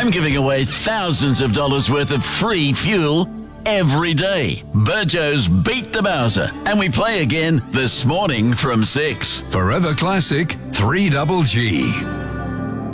I'm giving away thousands of dollars worth of free fuel every day. Burjo's Beat the Bowser, and we play again this morning from 6. Forever Classic 3GG.